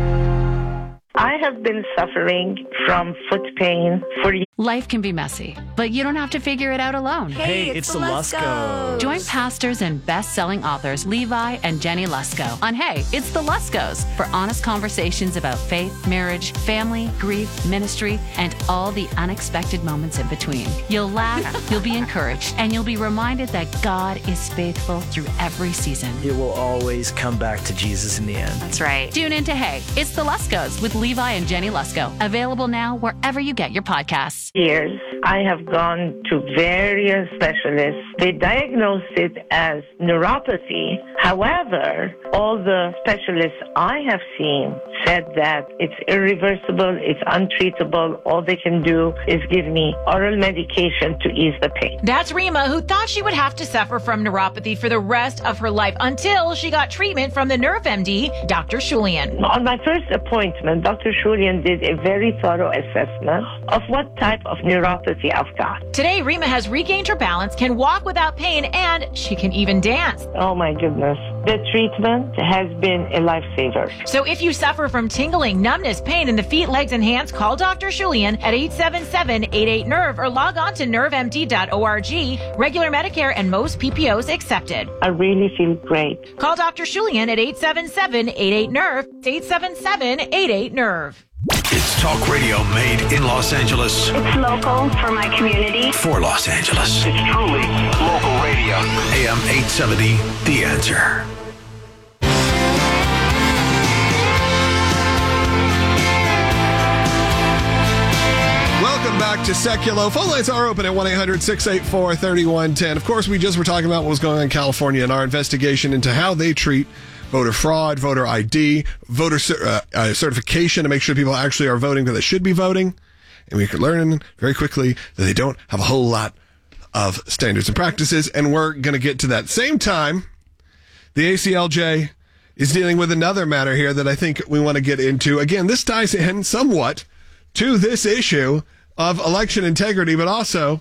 I have been suffering from foot pain for years. Life can be messy, but you don't have to figure it out alone. Hey, it's the Luskos. Join pastors and best-selling authors Levi and Jenny Lusko on Hey, It's the Luskos for honest conversations about faith, marriage, family, grief, ministry, and all the unexpected moments in between. You'll laugh, you'll be encouraged, and you'll be reminded that God is faithful through every season. It will always come back to Jesus in the end. That's right. Tune into Hey, It's the Luskos with Levi and Jenny Lusko. Available now wherever you get your podcasts. Years, I have gone to various specialists. They diagnosed it as neuropathy. However, all the specialists I have seen said that it's irreversible, it's untreatable. All they can do is give me oral medication to ease the pain. That's Rima, who thought she would have to suffer from neuropathy for the rest of her life until she got treatment from the nerve MD, Dr. Shulian. On my first appointment, Dr. Shulian did a very thorough assessment of what type of neuropathy I've got. Today, Rima has regained her balance, can walk without pain, and she can even dance. Oh my goodness. The treatment has been a lifesaver. So if you suffer from tingling, numbness, pain in the feet, legs, and hands, call Dr. Shulian at 877-88-NERVE or log on to nervemd.org. Regular Medicare and most PPOs accepted. I really feel great. Call Dr. Shulian at 877-88-NERVE. 877-88-NERVE. It's talk radio made in Los Angeles. It's local for my community. For Los Angeles. It's truly local radio. AM 870, The Answer. Welcome back to Seculo. Phone lines are open at 1-800-684-3110. Of course, we just were talking about what was going on in California and our investigation into how they treat voter fraud, voter ID, voter certification to make sure people actually are voting that they should be voting. And we could learn very quickly that they don't have a whole lot of standards and practices, and we're going to get to that. Same time, the ACLJ is dealing with another matter here that I think we want to get into. Again, this ties in somewhat to this issue of election integrity, but also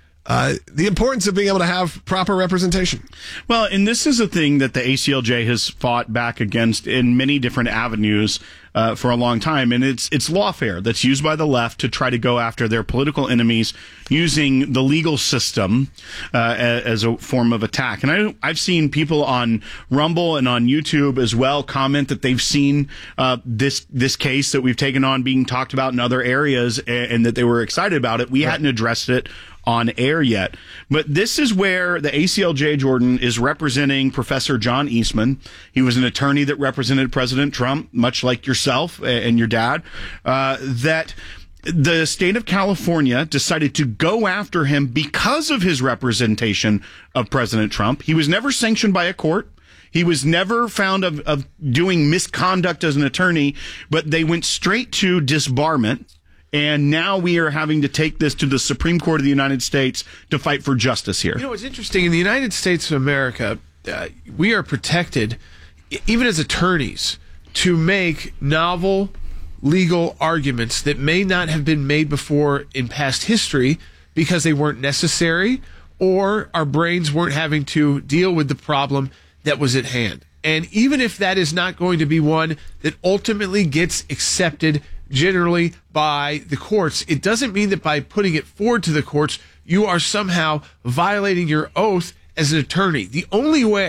the importance of being able to have proper representation. Well, and this is a thing that the ACLJ has fought back against in many different avenues for a long time, and it's lawfare that's used by the left to try to go after their political enemies using the legal system as a form of attack. And I've seen people on Rumble and on YouTube as well comment that they've seen this case that we've taken on being talked about in other areas, and that they were excited about it. We hadn't addressed it on air yet. But this is where the ACLJ, Jordan, is representing Professor John Eastman. He was an attorney that represented President Trump, much like yourself and your dad, that the state of California decided to go after him because of his representation of President Trump. He was never sanctioned by a court. He was never found of doing misconduct as an attorney, but they went straight to disbarment. And now we are having to take this to the Supreme Court of the United States to fight for justice here. You know, what's interesting, in the United States of America, we are protected, even as attorneys, to make novel legal arguments that may not have been made before in past history because they weren't necessary, or our brains weren't having to deal with the problem that was at hand. And even if that is not going to be one that ultimately gets accepted generally by the courts, it doesn't mean that by putting it forward to the courts, you are somehow violating your oath as an attorney. The only way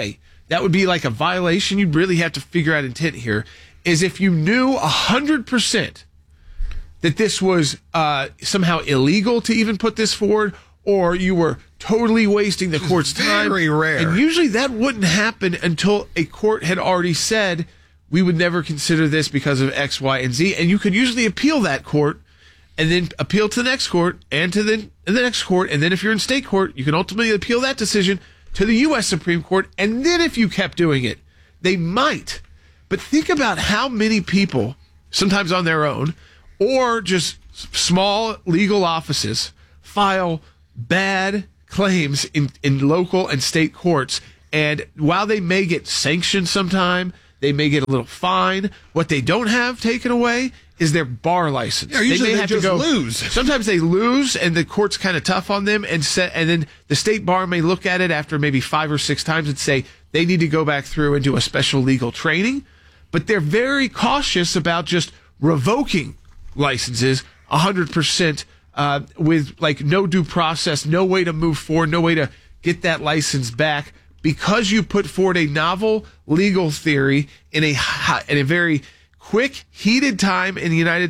that would be like a violation. You'd really have to figure out intent here, is if you knew 100% that this was somehow illegal to even put this forward, or you were totally wasting the court's time. Very rare. And usually that wouldn't happen until a court had already said, we would never consider this because of X, Y, and Z. And you could usually appeal that court and then appeal to the next court and to the next court. And then if you're in state court, you can ultimately appeal that decision to the U.S. Supreme Court. And then if you kept doing it, they might. But think about how many people, sometimes on their own, or just small legal offices, file bad claims in local and state courts. And while they may get sanctioned sometime, they may get a little fine, what they don't have taken away is their bar license. Yeah, usually they just lose. Sometimes they lose, and the court's kind of tough on them, and then the state bar may look at it after maybe 5 or 6 times and say they need to go back through and do a special legal training. But they're very cautious about just revoking licenses 100% with like no due process, no way to move forward, no way to get that license back, because you put forward a novel legal theory in a very quick, heated time in the United